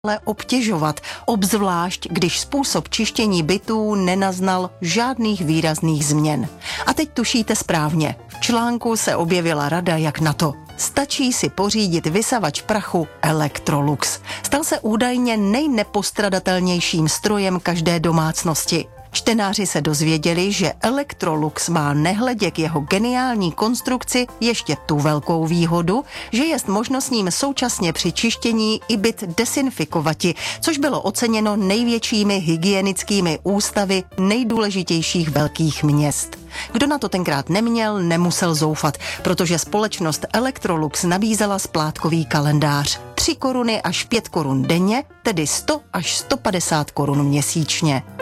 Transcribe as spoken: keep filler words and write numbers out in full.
ale obtěžovat, obzvlášť když způsob čištění bytů nenaznal žádných výrazných změn. A teď tušíte správně. V článku se objevila rada, jak na to. Stačí si pořídit vysavač prachu Electrolux. Stal se údajně nejnepostradatelnějším strojem každé domácnosti. Čtenáři se dozvěděli, že Electrolux má nehledě k jeho geniální konstrukci ještě tu velkou výhodu, že jest možno s ním současně při čištění i byt desinfikovati, což bylo oceněno největšími hygienickými ústavy nejdůležitějších velkých měst. Kdo na to tenkrát neměl, nemusel zoufat, protože společnost Electrolux nabízela splátkový kalendář. tři koruny až pět korun denně, tedy sto až sto padesát korun měsíčně.